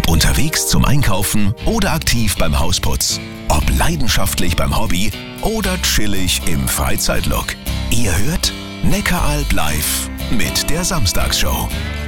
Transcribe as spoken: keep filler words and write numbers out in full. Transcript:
Unterwegs zum Einkaufen oder aktiv beim Hausputz. Ob leidenschaftlich beim Hobby oder chillig im Freizeitlook. Ihr hört Neckaralb live mit der Samstagsshow.